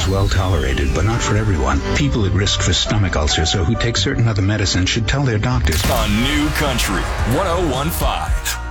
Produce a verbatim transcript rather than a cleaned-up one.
well tolerated, but not for everyone. People at risk for stomach ulcers or who take certain other medicines should tell their doctors. On New Country one oh one point five.